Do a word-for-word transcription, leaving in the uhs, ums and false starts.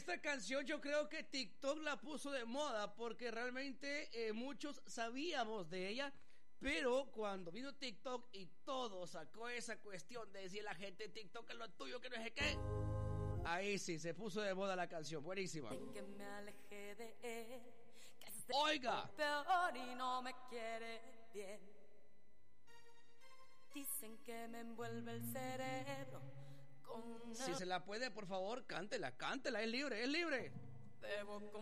esta canción yo creo que TikTok la puso de moda porque realmente eh, muchos sabíamos de ella, pero cuando vino TikTok y todo sacó esa cuestión de decir la gente TikTok es lo tuyo, que no sé qué, ahí sí se puso de moda la canción. Buenísima. Que me alejé de él, que se Oiga, peor y no me quiere bien. Dicen que me envuelve el cerebro con si se la puede, por favor, cántela, cántela, es libre, es libre. Debo